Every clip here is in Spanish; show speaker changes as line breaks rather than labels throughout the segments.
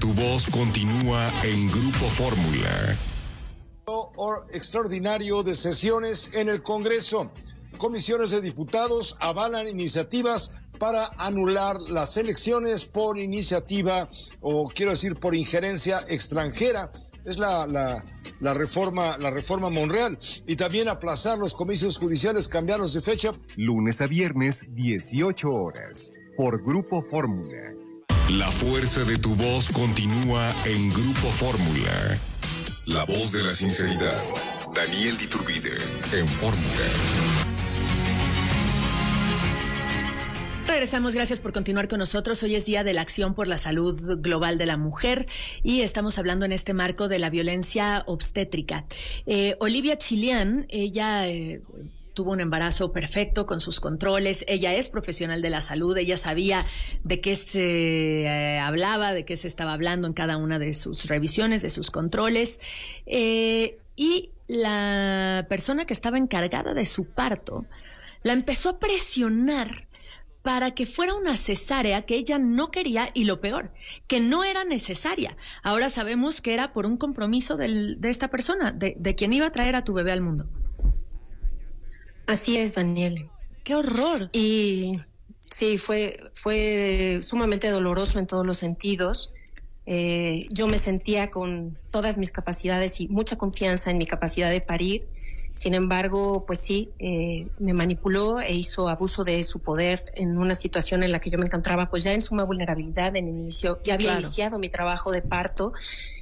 tu voz continúa en Grupo Fórmula.
Extraordinario de sesiones en el Congreso. Comisiones de diputados avalan iniciativas para anular las elecciones por iniciativa, o quiero decir por injerencia extranjera. Es la reforma Monreal. Y también aplazar los comicios judiciales, cambiarlos de fecha.
Lunes a viernes, 18 horas, por Grupo Fórmula.
La fuerza de tu voz continúa en Grupo Fórmula. La voz de la sinceridad. Daniel Diturbide, en Fórmula.
Regresamos, gracias por continuar con nosotros. Hoy es Día de la Acción por la Salud Global de la Mujer y estamos hablando en este marco de la violencia obstétrica. Olivia Chilián, ella tuvo un embarazo perfecto con sus controles. Ella es profesional de la salud, ella sabía de qué se hablaba, de qué se estaba hablando en cada una de sus revisiones, de sus controles. Y la persona que estaba encargada de su parto la empezó a presionar para que fuera una cesárea que ella no quería, y lo peor, que no era necesaria. Ahora sabemos que era por un compromiso de esta persona, de quien iba a traer a tu bebé al mundo.
Así es, Daniel.
¡Qué horror!
Y sí, fue sumamente doloroso en todos los sentidos. Yo me sentía con todas mis capacidades y mucha confianza en mi capacidad de parir. Sin embargo, pues sí, me manipuló e hizo abuso de su poder en una situación en la que yo me encontraba pues ya en suma vulnerabilidad en el inicio. Ya había iniciado mi trabajo de parto.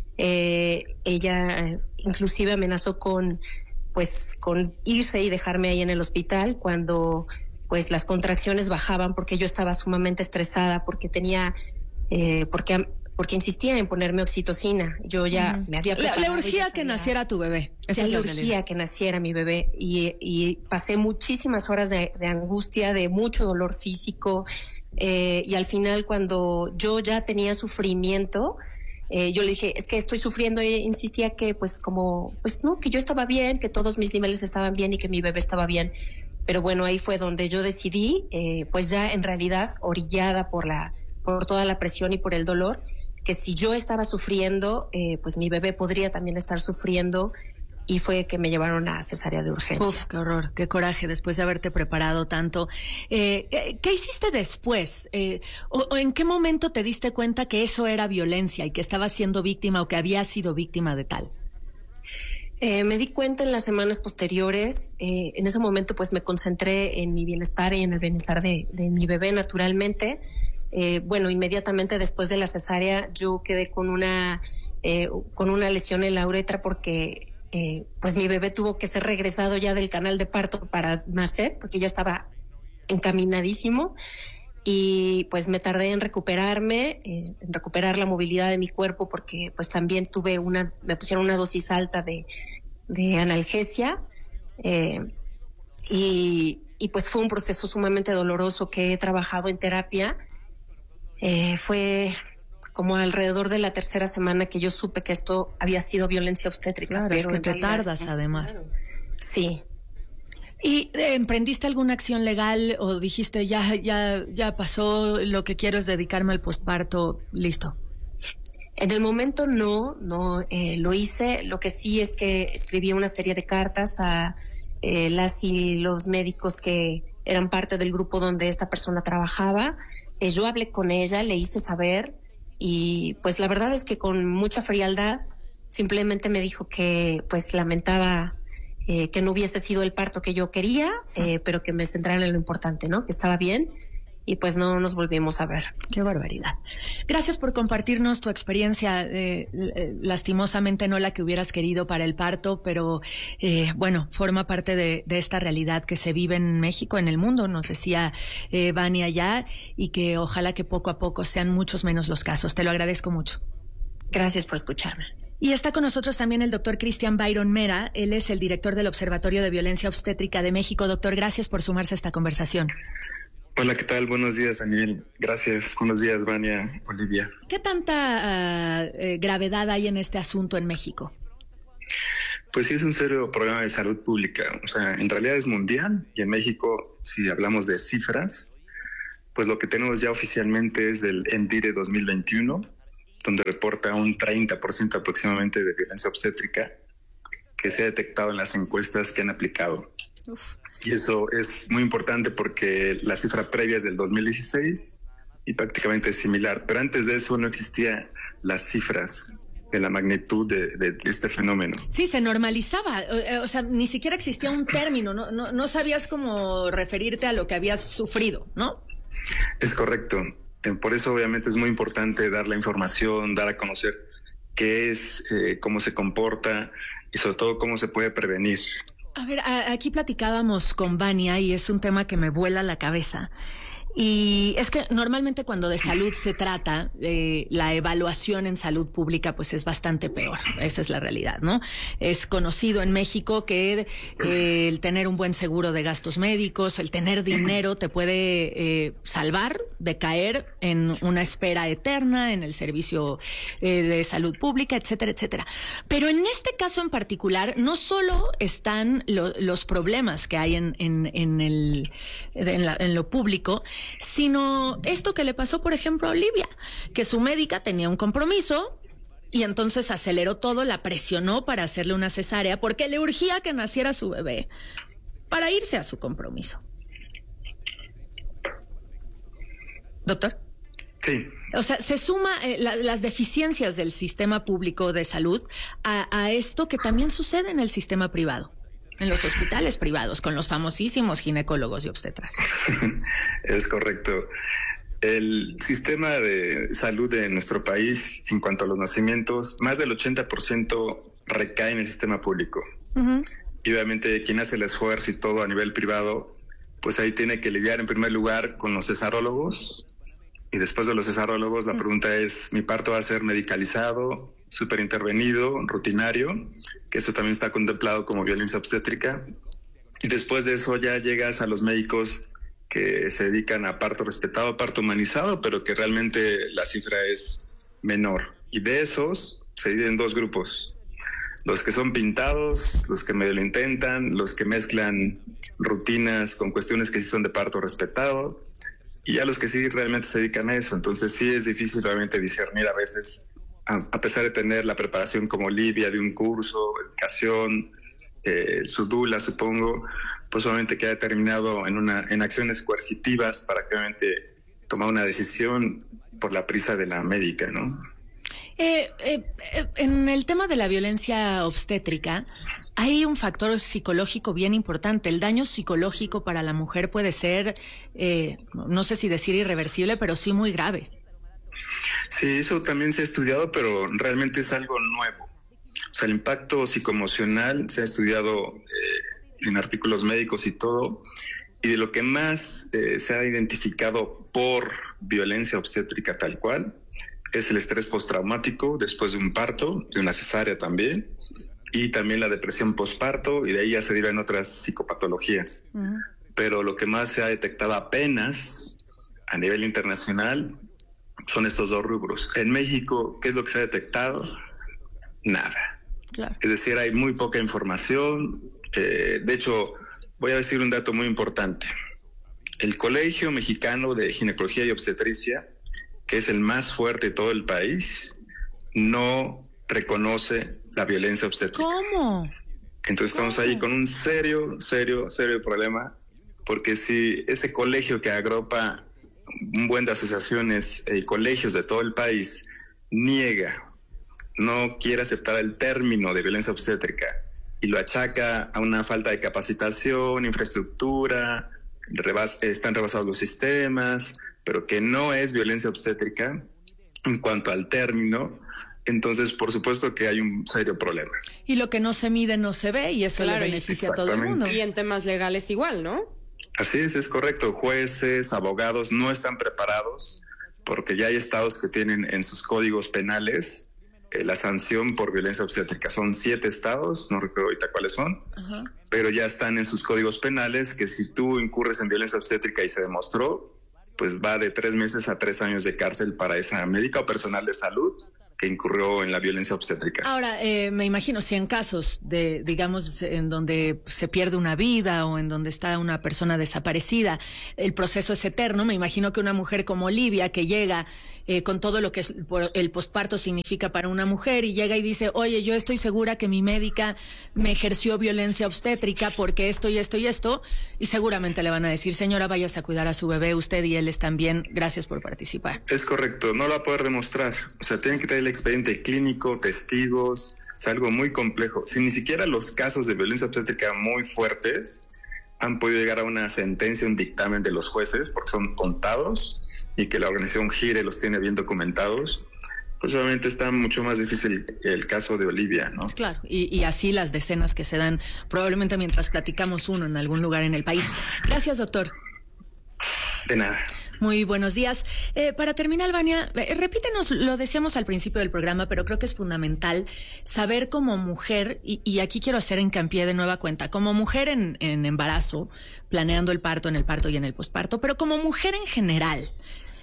Ella inclusive amenazó con irse y dejarme ahí en el hospital cuando pues las contracciones bajaban, porque yo estaba sumamente estresada, porque insistía en ponerme oxitocina. Yo ya me había preparado.
Le urgía que naciera tu bebé.
Ya le urgía que naciera mi bebé y pasé muchísimas horas de angustia, de mucho dolor físico, y al final, cuando yo ya tenía sufrimiento, yo le dije, es que estoy sufriendo, y insistía que que yo estaba bien, que todos mis niveles estaban bien y que mi bebé estaba bien. Pero bueno, ahí fue donde yo decidí, pues ya en realidad orillada por toda la presión y por el dolor, que si yo estaba sufriendo, pues mi bebé podría también estar sufriendo, y fue que me llevaron a cesárea de urgencia.
Uf, qué horror, qué coraje después de haberte preparado tanto. ¿Qué hiciste después? ¿O en qué momento te diste cuenta que eso era violencia y que estabas siendo víctima o que habías sido víctima de tal?
Me di cuenta en las semanas posteriores. En ese momento pues me concentré en mi bienestar y en el bienestar de mi bebé, naturalmente. Inmediatamente después de la cesárea yo quedé con una lesión en la uretra, porque pues mi bebé tuvo que ser regresado ya del canal de parto para nacer, porque ya estaba encaminadísimo, y pues me tardé en recuperarme, en recuperar la movilidad de mi cuerpo, porque pues también me pusieron una dosis alta de analgesia, y pues fue un proceso sumamente doloroso que he trabajado en terapia. Fue como alrededor de la tercera semana que yo supe que esto había sido violencia obstétrica.
Claro,
pero
es que te tardas además.
Sí.
¿Y emprendiste alguna acción legal o dijiste ya pasó, lo que quiero es dedicarme al posparto, listo?
En el momento no lo hice. Lo que sí es que escribí una serie de cartas a las y los médicos que eran parte del grupo donde esta persona trabajaba. Yo hablé con ella, le hice saber, y pues la verdad es que con mucha frialdad simplemente me dijo que pues lamentaba que no hubiese sido el parto que yo quería, pero que me centrara en lo importante, ¿no? Que estaba bien, y pues no nos volvimos a ver.
Qué barbaridad. Gracias por compartirnos tu experiencia, lastimosamente no la que hubieras querido para el parto, pero forma parte de esta realidad que se vive en México, en el mundo, nos decía Vania ya, y que ojalá que poco a poco sean muchos menos los casos. Te lo agradezco mucho.
Gracias por escucharme.
Y está con nosotros también el doctor Cristian Byron Mera. Él es el director del Observatorio de Violencia Obstétrica de México. Doctor, gracias por sumarse a esta conversación.
Hola, ¿qué tal? Buenos días, Daniel. Gracias. Buenos días, Vania, Olivia.
¿Qué tanta gravedad hay en este asunto en México?
Pues sí, es un serio problema de salud pública. O sea, en realidad es mundial, y en México, si hablamos de cifras, pues lo que tenemos ya oficialmente es del ENVIRE 2021, donde reporta un 30% aproximadamente de violencia obstétrica que se ha detectado en las encuestas que han aplicado. Uf. Y eso es muy importante porque la cifra previa es del 2016 y prácticamente es similar. Pero antes de eso no existían las cifras de la magnitud de este fenómeno.
Sí, se normalizaba. O sea, ni siquiera existía un término. No sabías cómo referirte a lo que habías sufrido, ¿no?
Es correcto. Por eso obviamente es muy importante dar la información, dar a conocer qué es, cómo se comporta y sobre todo cómo se puede prevenir.
A ver, aquí platicábamos con Vania y es un tema que me vuela la cabeza. Y es que normalmente cuando de salud se trata, la evaluación en salud pública pues es bastante peor. Esa es la realidad, ¿no? Es conocido en México que el tener un buen seguro de gastos médicos, el tener dinero te puede salvar de caer en una espera eterna en el servicio de salud pública, etcétera, etcétera. Pero en este caso en particular, no solo están los problemas que hay en lo público, sino esto que le pasó, por ejemplo, a Olivia, que su médica tenía un compromiso y entonces aceleró todo, la presionó para hacerle una cesárea porque le urgía que naciera su bebé para irse a su compromiso. ¿Doctor?
Sí.
O sea, se suma las deficiencias del sistema público de salud a esto que también sucede en el sistema privado. En los hospitales privados, con los famosísimos ginecólogos y obstetras.
Es correcto. El sistema de salud de nuestro país, en cuanto a los nacimientos, más del 80% recae en el sistema público. Uh-huh. Y obviamente quien hace el esfuerzo y todo a nivel privado, pues ahí tiene que lidiar en primer lugar con los cesarólogos. Y después de los cesarólogos, la pregunta es, ¿mi parto va a ser medicalizado, súper intervenido, rutinario? Que eso también está contemplado como violencia obstétrica. Y después de eso ya llegas a los médicos que se dedican a parto respetado, parto humanizado, pero que realmente la cifra es menor. Y de esos se dividen en dos grupos. Los que son pintados, los que medio lo intentan, los que mezclan rutinas con cuestiones que sí son de parto respetado, y ya los que sí realmente se dedican a eso. Entonces sí es difícil realmente discernir a veces, a pesar de tener la preparación como Olivia de un curso, educación, su dula, supongo, pues obviamente queda determinado en acciones coercitivas para que obviamente tomar una decisión por la prisa de la médica, ¿no?
En el tema de la violencia obstétrica, hay un factor psicológico bien importante. El daño psicológico para la mujer puede ser, no sé si decir irreversible, pero sí muy grave.
Sí, eso también se ha estudiado, pero realmente es algo nuevo. O sea, el impacto psicoemocional se ha estudiado en artículos médicos y todo, y de lo que más se ha identificado por violencia obstétrica tal cual es el estrés postraumático después de un parto, de una cesárea también, y también la depresión postparto, y de ahí ya se derivan otras psicopatologías. Uh-huh. Pero lo que más se ha detectado apenas a nivel internacional son estos dos rubros. En México, ¿qué es lo que se ha detectado? Nada. Claro. Es decir, hay muy poca información. De hecho, voy a decir un dato muy importante. El Colegio Mexicano de Ginecología y Obstetricia, que es el más fuerte de todo el país, no reconoce la violencia obstétrica.
¿Cómo?
Entonces estamos ahí con un serio problema, porque si ese colegio que agrupa un buen de asociaciones y colegios de todo el país niega, no quiere aceptar el término de violencia obstétrica y lo achaca a una falta de capacitación, infraestructura, están rebasados los sistemas, pero que no es violencia obstétrica en cuanto al término, entonces por supuesto que hay un serio problema.
Y lo que no se mide no se ve, y eso le beneficia a todo el mundo.
Y en temas legales igual, ¿no?
Así es correcto. Jueces, abogados no están preparados porque ya hay estados que tienen en sus códigos penales la sanción por violencia obstétrica. Son 7 estados, no recuerdo ahorita cuáles son, uh-huh, pero ya están en sus códigos penales que si tú incurres en violencia obstétrica y se demostró, pues va de 3 meses a 3 años de cárcel para esa médica o personal de salud que incurrió en la violencia obstétrica.
Ahora, me imagino, si en casos de, digamos, en donde se pierde una vida o en donde está una persona desaparecida, el proceso es eterno. Me imagino que una mujer como Olivia, que llega con todo lo que el posparto significa para una mujer, y llega y dice, oye, yo estoy segura que mi médica me ejerció violencia obstétrica porque esto y esto y esto, y seguramente le van a decir, señora, váyase a cuidar a su bebé, usted y él están bien, gracias por participar.
Es correcto, no lo va a poder demostrar. O sea, tienen que tener el expediente clínico, testigos, es algo muy complejo. Si ni siquiera los casos de violencia obstétrica muy fuertes han podido llegar a una sentencia, un dictamen de los jueces, porque son contados y que la organización GIRE los tiene bien documentados, pues obviamente está mucho más difícil el caso de Olivia, ¿no?
Claro, y así las decenas que se dan probablemente mientras platicamos uno en algún lugar en el país. Gracias, doctor.
De nada.
Muy buenos días. Para terminar, Vania, repítenos, lo decíamos al principio del programa, pero creo que es fundamental saber como mujer, y aquí quiero hacer hincapié de nueva cuenta, como mujer en embarazo, planeando el parto, en el parto y en el posparto, pero como mujer en general,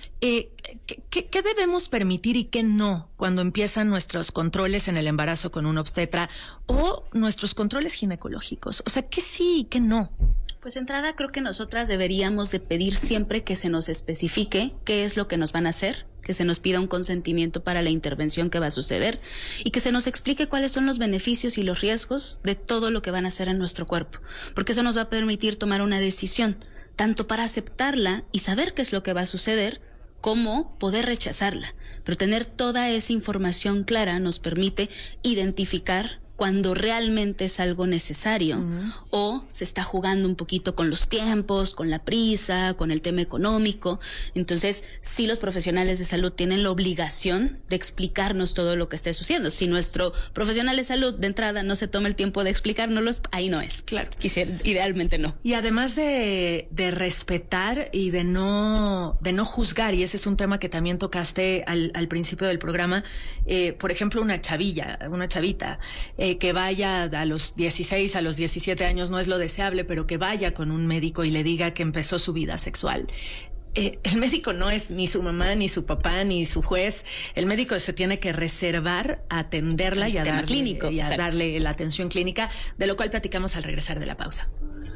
¿qué debemos permitir y qué no cuando empiezan nuestros controles en el embarazo con un obstetra o nuestros controles ginecológicos? O sea, ¿qué sí y qué no?
Pues de entrada creo que nosotras deberíamos de pedir siempre que se nos especifique qué es lo que nos van a hacer, que se nos pida un consentimiento para la intervención que va a suceder y que se nos explique cuáles son los beneficios y los riesgos de todo lo que van a hacer en nuestro cuerpo, porque eso nos va a permitir tomar una decisión, tanto para aceptarla y saber qué es lo que va a suceder, como poder rechazarla. Pero tener toda esa información clara nos permite identificar cuando realmente es algo necesario o se está jugando un poquito con los tiempos, con la prisa, con el tema económico. Entonces, sí, los profesionales de salud tienen la obligación de explicarnos todo lo que esté sucediendo. Si nuestro profesional de salud de entrada no se toma el tiempo de explicárnoslo, ahí no es. Claro. Idealmente no.
Y además de respetar y de no juzgar, y ese es un tema que también tocaste al principio del programa, por ejemplo, una chavita, que vaya a los 16, a los 17 años, no es lo deseable, pero que vaya con un médico y le diga que empezó su vida sexual. El médico no es ni su mamá, ni su papá, ni su juez. El médico se tiene que reservar a atenderla y a darle la atención clínica, de lo cual platicamos al regresar de la pausa.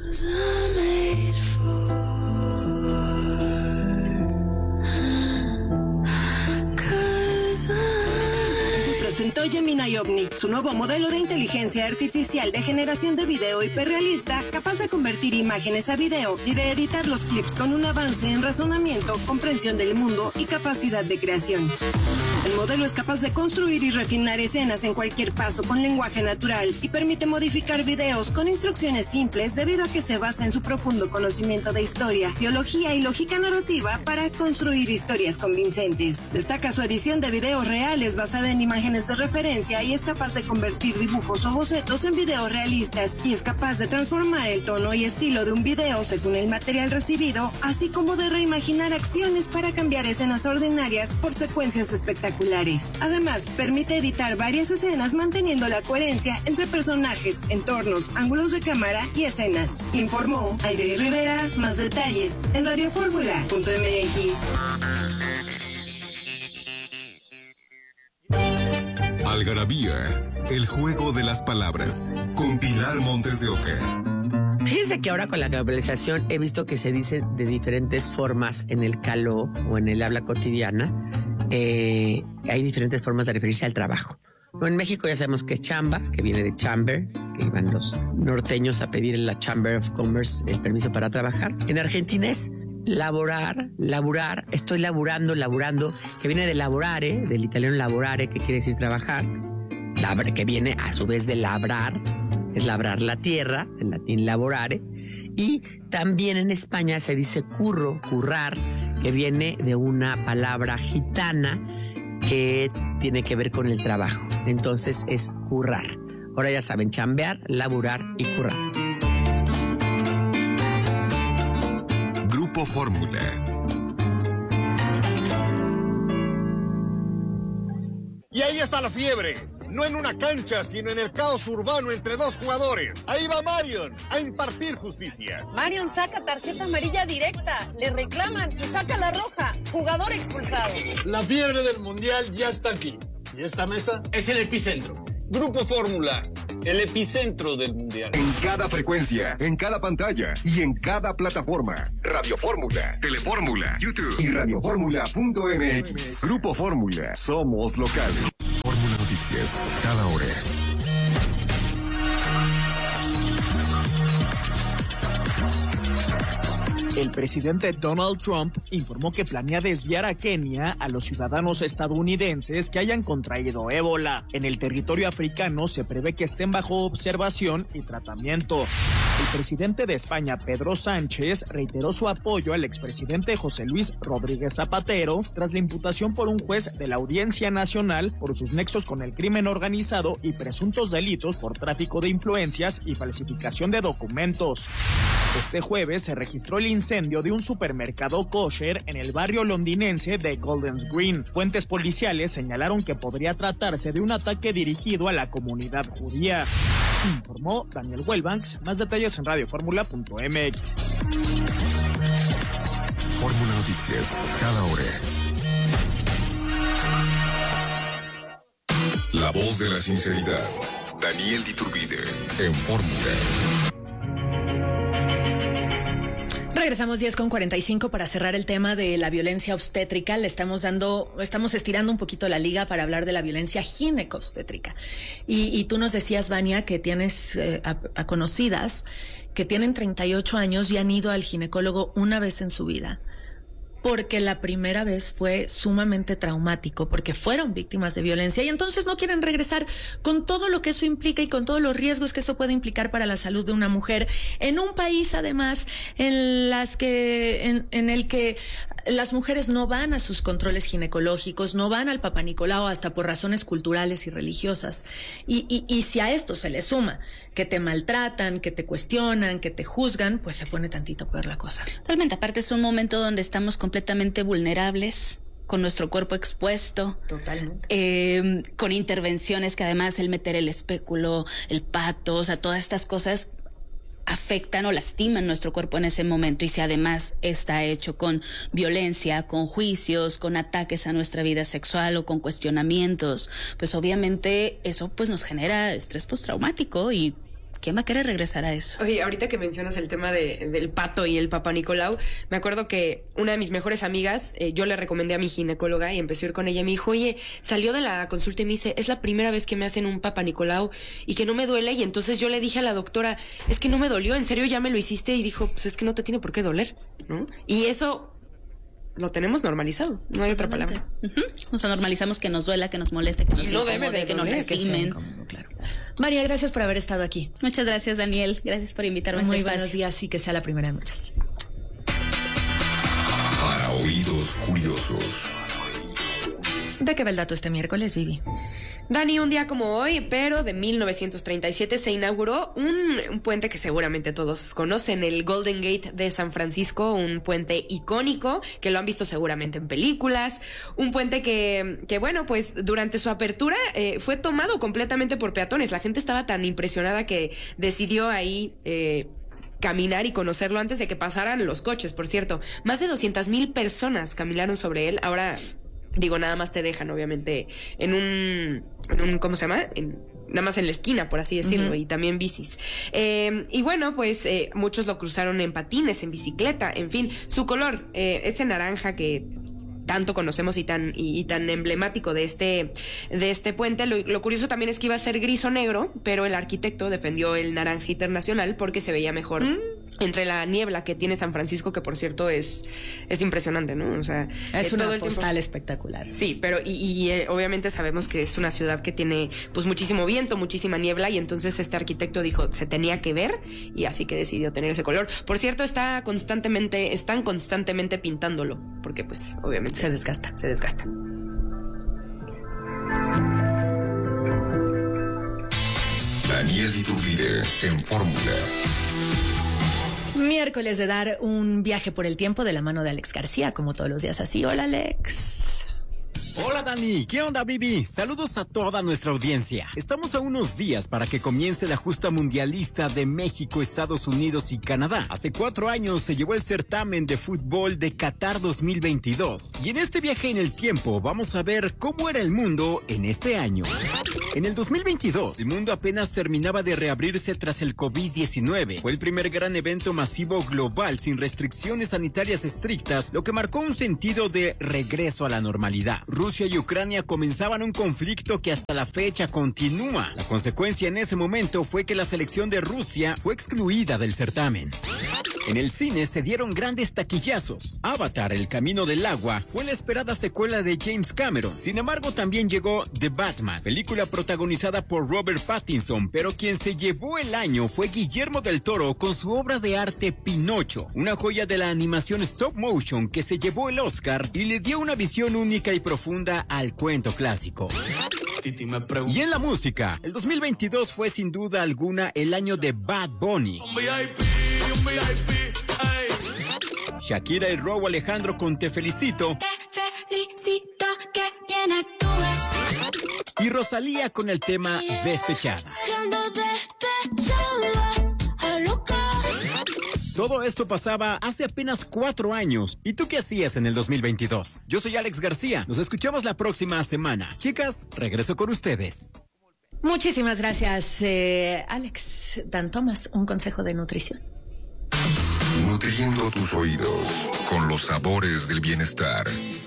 Presentó Gemini Omnic, su nuevo modelo de inteligencia artificial de generación de video hiperrealista, capaz de convertir imágenes a video y de editar los clips con un avance en razonamiento, comprensión del mundo y capacidad de creación. El modelo es capaz de construir y refinar escenas en cualquier paso con lenguaje natural y permite modificar videos con instrucciones simples debido a que se basa en su profundo conocimiento de historia, biología y lógica narrativa para construir historias convincentes. Destaca su edición de videos reales basada en imágenes de referencia y es capaz de convertir dibujos o bocetos en videos realistas y es capaz de transformar el tono y estilo de un video según el material recibido, así como de reimaginar acciones para cambiar escenas ordinarias por secuencias espectaculares. Además, permite editar varias escenas manteniendo la coherencia entre personajes, entornos, ángulos de cámara y escenas. Informó Aide Rivera. Más detalles en radioformula.mx.
Algarabía, el juego de las palabras, con Pilar Montes de Oca.
Fíjense que ahora con la globalización he visto que se dice de diferentes formas en el caló o en el habla cotidiana. Hay diferentes formas de referirse al trabajo. En México ya sabemos que es chamba, que viene de chamber, que iban los norteños a pedir en la Chamber of Commerce el permiso para trabajar. En Argentina es laburar, estoy laburando, que viene de lavorare, del italiano lavorare, que quiere decir trabajar, que viene a su vez de labrar, es labrar la tierra, del latín lavorare, y también en España se dice currar, que viene de una palabra gitana que tiene que ver con el trabajo, entonces es currar. Ahora ya saben, chambear, laburar y currar.
Grupo Fórmula.
Y ahí está la fiebre. No en una cancha, sino en el caos urbano entre dos jugadores. Ahí va Marion a impartir justicia.
Marion saca tarjeta amarilla directa. Le reclaman y saca la roja. Jugador expulsado.
La fiebre del mundial ya está aquí. ¿Y esta mesa? Es el epicentro. Grupo Fórmula, el epicentro del mundial.
En cada frecuencia, en cada pantalla y en cada plataforma. Radio Fórmula, Telefórmula, YouTube y radioformula.mx. Grupo Fórmula, somos local. Fórmula Noticias, cada hora.
El presidente Donald Trump informó que planea desviar a Kenia a los ciudadanos estadounidenses que hayan contraído ébola. En el territorio africano se prevé que estén bajo observación y tratamiento. El presidente de España, Pedro Sánchez, reiteró su apoyo al expresidente José Luis Rodríguez Zapatero tras la imputación por un juez de la Audiencia Nacional por sus nexos con el crimen organizado y presuntos delitos por tráfico de influencias y falsificación de documentos. Este jueves se registró el incendio de un supermercado kosher en el barrio londinense de Golders Green. Fuentes policiales señalaron que podría tratarse de un ataque dirigido a la comunidad judía. Informó Daniel Wellbanks. Más detalles en radioformula.mx.
Fórmula Noticias, cada hora. La voz de la sinceridad. Daniel Diturbide, en Fórmula.
Regresamos 10:45 para cerrar el tema de la violencia obstétrica. Estamos estirando un poquito la liga para hablar de la violencia ginecobstétrica. Y tú nos decías, Vania, que tienes a conocidas que tienen 38 años y han ido al ginecólogo una vez en su vida, porque la primera vez fue sumamente traumático, porque fueron víctimas de violencia y entonces no quieren regresar con todo lo que eso implica y con todos los riesgos que eso puede implicar para la salud de una mujer en un país, además, en el que las mujeres no van a sus controles ginecológicos, no van al Papá Nicolau hasta por razones culturales y religiosas. Y si a esto se le suma que te maltratan, que te cuestionan, que te juzgan, pues se pone tantito peor la cosa.
Totalmente. Aparte es un momento donde estamos completamente vulnerables, con nuestro cuerpo expuesto.
Totalmente.
Con intervenciones que además el meter el espéculo, el pato, o sea, todas estas cosas afectan o lastiman nuestro cuerpo en ese momento, y si además está hecho con violencia, con juicios, con ataques a nuestra vida sexual o con cuestionamientos, pues obviamente eso pues nos genera estrés postraumático. ¿Y quién va a querer regresar a eso?
Oye, ahorita que mencionas el tema del pato y el Papá Nicolau, me acuerdo que una de mis mejores amigas, yo le recomendé a mi ginecóloga y empecé a ir con ella. Me dijo, oye, salió de la consulta y me dice, es la primera vez que me hacen un Papá Nicolau y que no me duele. Y entonces yo le dije a la doctora, es que no me dolió, ¿en serio ya me lo hiciste? Y dijo, pues es que no te tiene por qué doler, ¿no? Y eso lo tenemos normalizado, no hay otra palabra.
O sea, normalizamos que nos duela, que nos moleste, que nos incomode, que nos lastimen.
Claro. María, gracias por haber estado aquí.
Muchas gracias, Daniel. Gracias por invitarme a este espacio.
Muy buenos días y que sea la primera de muchas.
Para oídos curiosos.
¿De qué va el dato este miércoles, Vivi?
Dani, un día como hoy, pero de 1937, se inauguró un puente que seguramente todos conocen, el Golden Gate de San Francisco, un puente icónico que lo han visto seguramente en películas, un puente que bueno, pues durante su apertura fue tomado completamente por peatones. La gente estaba tan impresionada que decidió ahí caminar y conocerlo antes de que pasaran los coches. Por cierto, más de 200,000 personas caminaron sobre él. Ahora, digo, nada más te dejan, obviamente, en un ¿cómo se llama? Nada más en la esquina, por así decirlo, y también bicis. Y bueno, pues muchos lo cruzaron en patines, en bicicleta, en fin. Su color, ese naranja que tanto conocemos y tan emblemático de este puente. Lo curioso también es que iba a ser gris o negro, pero el arquitecto defendió el naranja internacional porque se veía mejor entre la niebla que tiene San Francisco, que por cierto es impresionante, ¿no? O sea,
es una
todo el
postal
tiempo
espectacular.
Sí, pero obviamente sabemos que es una ciudad que tiene pues muchísimo viento, muchísima niebla, y entonces este arquitecto dijo, se tenía que ver, y así que decidió tener ese color. Por cierto, están constantemente pintándolo, porque pues obviamente se desgasta.
Daniel Diturbide, en Fórmula.
Miércoles de dar un viaje por el tiempo de la mano de Alex García, como todos los días así. Hola, Alex.
Hola Dani, ¿qué onda Bibi? Saludos a toda nuestra audiencia. Estamos a unos días para que comience la justa mundialista de México, Estados Unidos y Canadá. Hace 4 años se llevó el certamen de fútbol de Qatar 2022. Y en este viaje en el tiempo vamos a ver cómo era el mundo en este año. En el 2022, el mundo apenas terminaba de reabrirse tras el COVID-19. Fue el primer gran evento masivo global sin restricciones sanitarias estrictas, lo que marcó un sentido de regreso a la normalidad. Rusia y Ucrania comenzaban un conflicto que hasta la fecha continúa. La consecuencia en ese momento fue que la selección de Rusia fue excluida del certamen. En el cine se dieron grandes taquillazos. Avatar, El Camino del Agua, fue la esperada secuela de James Cameron. Sin embargo, también llegó The Batman, película protagonizada por Robert Pattinson, pero quien se llevó el año fue Guillermo del Toro con su obra de arte Pinocho, una joya de la animación stop motion que se llevó el Oscar y le dio una visión única y profunda al cuento clásico. Y en la música, el 2022 fue sin duda alguna el año de Bad Bunny. Shakira y Rauw Alejandro con Te Felicito.
Te felicito, que bien actúas.
Y Rosalía con el tema Despechada. Todo esto pasaba hace apenas 4 años. ¿Y tú qué hacías en el 2022? Yo soy Alex García. Nos escuchamos la próxima semana. Chicas, regreso con ustedes.
Muchísimas gracias, Alex. Dan Thomas, un consejo de nutrición.
Nutriendo tus oídos con los sabores del bienestar.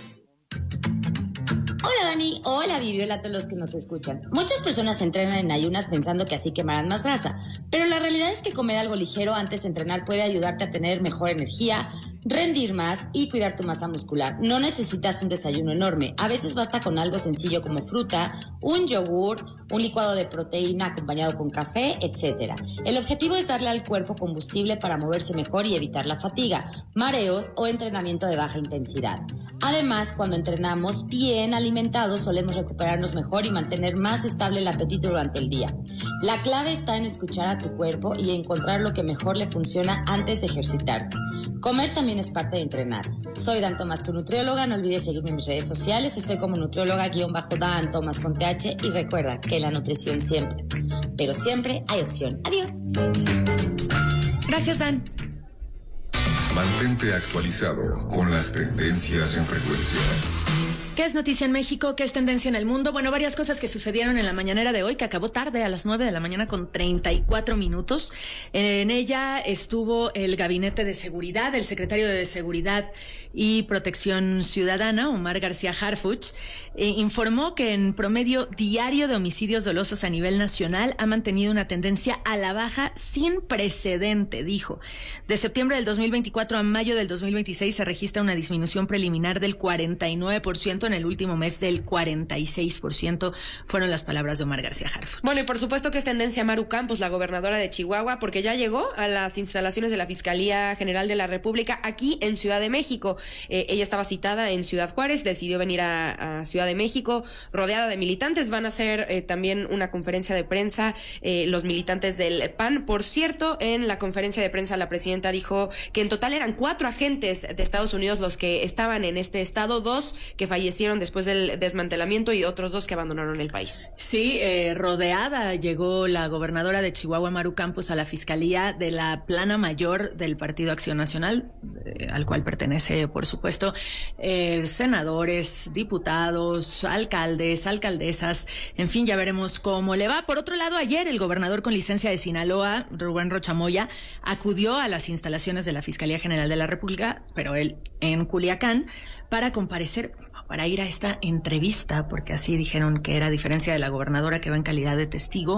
Hola Dani, hola Vivi, hola a todos los que nos escuchan. Muchas personas entrenan en ayunas pensando que así quemarán más grasa, pero la realidad es que comer algo ligero antes de entrenar puede ayudarte a tener mejor energía, rendir más y cuidar tu masa muscular. No necesitas un desayuno enorme, a veces basta con algo sencillo como fruta, un yogur, un licuado de proteína acompañado con café, etc. El objetivo es darle al cuerpo combustible para moverse mejor y evitar la fatiga, mareos o entrenamiento de baja intensidad. Además, cuando entrenamos bien alimentados solemos recuperarnos mejor y mantener más estable el apetito durante el día. La clave está en escuchar a tu cuerpo y encontrar lo que mejor le funciona antes de ejercitarte. Comer también es parte de entrenar. Soy Dan Thomas, tu nutrióloga. No olvides seguirme en mis redes sociales. Estoy como nutrióloga-Dan Thomas con TH. Y recuerda que la nutrición siempre, pero siempre hay opción. Adiós.
Gracias, Dan.
Mantente actualizado con las tendencias en frecuencia.
¿Qué es noticia en México? ¿Qué es tendencia en el mundo? Bueno, varias cosas que sucedieron en la mañanera de hoy, que acabó tarde, a las 9 de la mañana con 34 minutos. En ella estuvo el Gabinete de Seguridad, el secretario de Seguridad y Protección Ciudadana, Omar García Harfuch, informó que en promedio diario de homicidios dolosos a nivel nacional ha mantenido una tendencia a la baja sin precedente, dijo. De septiembre del 2024 a mayo del 2026 se registra una disminución preliminar del 49%, en el último mes del 46%, fueron las palabras de Omar García Harfuch.
Bueno, y por supuesto que es tendencia Maru Campos, la gobernadora de Chihuahua, porque ya llegó a las instalaciones de la Fiscalía General de la República aquí en Ciudad de México. Ella estaba citada en Ciudad Juárez, decidió venir a Ciudad de México rodeada de militantes. Van a hacer también una conferencia de prensa los militantes del PAN. Por cierto, en la conferencia de prensa la presidenta dijo que en total eran 4 agentes de Estados Unidos los que estaban en este estado, 2 que fallecieron después del desmantelamiento y otros 2 que abandonaron el país.
Sí, rodeada llegó la gobernadora de Chihuahua, Maru Campos, a la Fiscalía de la Plana Mayor del Partido Acción Nacional, al cual pertenece, por supuesto, senadores, diputados, alcaldes, alcaldesas, en fin, ya veremos cómo le va. Por otro lado, ayer el gobernador con licencia de Sinaloa, Rubén Rocha Moya, acudió a las instalaciones de la Fiscalía General de la República, pero él en Culiacán, para comparecer, para ir a esta entrevista, porque así dijeron que era, a diferencia de la gobernadora que va en calidad de testigo,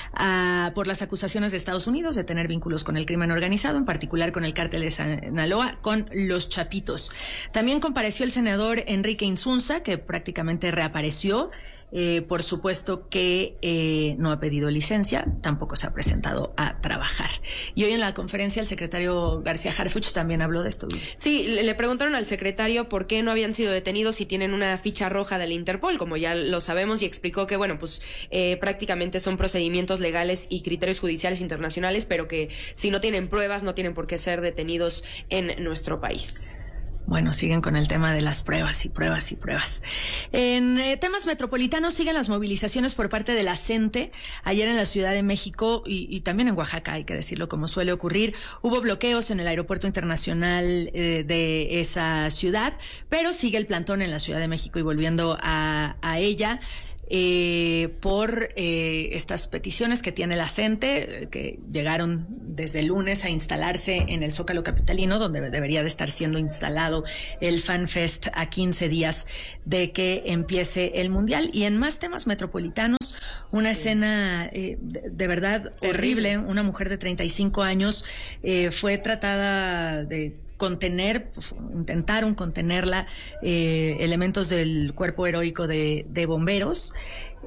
por las acusaciones de Estados Unidos de tener vínculos con el crimen organizado, en particular con el cártel de Sinaloa, con los Chapitos. También compareció el senador Enrique Insunza, que prácticamente reapareció. Por supuesto que no ha pedido licencia, tampoco se ha presentado a trabajar. Y hoy en la conferencia el secretario García Harfuch también habló de esto.
Sí, le preguntaron al secretario por qué no habían sido detenidos si tienen una ficha roja del Interpol, como ya lo sabemos, y explicó que, bueno, pues prácticamente son procedimientos legales y criterios judiciales internacionales, pero que si no tienen pruebas no tienen por qué ser detenidos en nuestro país.
Bueno, siguen con el tema de las pruebas y pruebas y pruebas. En temas metropolitanos siguen las movilizaciones por parte de la CENTE. Ayer en la Ciudad de México y también en Oaxaca, hay que decirlo como suele ocurrir, hubo bloqueos en el aeropuerto internacional de esa ciudad, pero sigue el plantón en la Ciudad de México y volviendo a ella. Por estas peticiones que tiene la CENTE, que llegaron desde el lunes a instalarse en el Zócalo capitalino, donde debería de estar siendo instalado el FanFest a 15 días de que empiece el Mundial. Y en más temas metropolitanos, una escena de verdad horrible. Una mujer de 35 años fue tratada de intentaron contenerla elementos del cuerpo heroico de bomberos,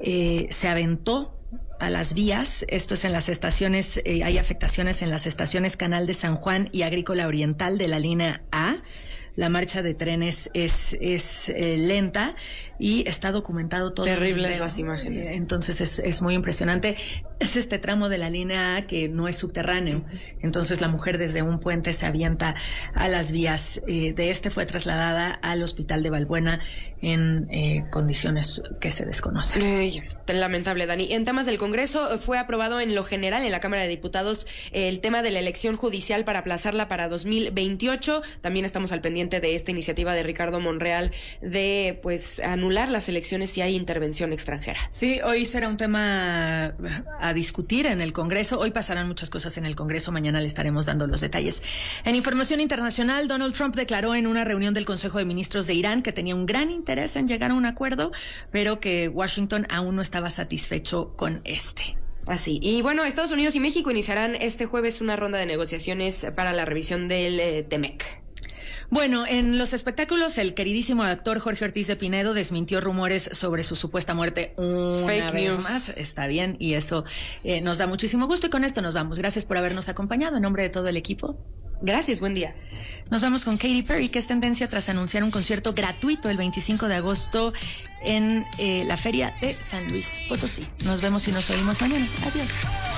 se aventó a las vías. Esto es en las estaciones, hay afectaciones en las estaciones Canal de San Juan y Agrícola Oriental de la línea A. La marcha de trenes es lenta y está documentado todo.
Terribles las imágenes.
Entonces es muy impresionante. Es este tramo de la línea A que no es subterráneo. Entonces la mujer desde un puente se avienta a las vías. Fue trasladada al hospital de Balbuena en condiciones que se desconocen.
Lamentable, Dani. En temas del Congreso, fue aprobado en lo general en la Cámara de Diputados el tema de la elección judicial para aplazarla para 2028. También estamos al pendiente de esta iniciativa de Ricardo Monreal de anular las elecciones si hay intervención extranjera.
Sí, hoy será un tema a discutir en el Congreso. Hoy pasarán muchas cosas en el Congreso. Mañana le estaremos dando los detalles. En información internacional, Donald Trump declaró en una reunión del Consejo de Ministros de Irán que tenía un gran interés en llegar a un acuerdo, pero que Washington aún no estaba satisfecho con este.
Así. Y bueno, Estados Unidos y México iniciarán este jueves una ronda de negociaciones para la revisión del TEMEC.
Bueno, en los espectáculos, el queridísimo actor Jorge Ortiz de Pinedo desmintió rumores sobre su supuesta muerte una vez más. Está bien, y eso nos da muchísimo gusto. Y con esto nos vamos. Gracias por habernos acompañado. En nombre de todo el equipo.
Gracias, buen día.
Nos vamos con Katy Perry, que es tendencia tras anunciar un concierto gratuito el 25 de agosto en la Feria de San Luis Potosí. Nos vemos y nos oímos mañana. Adiós.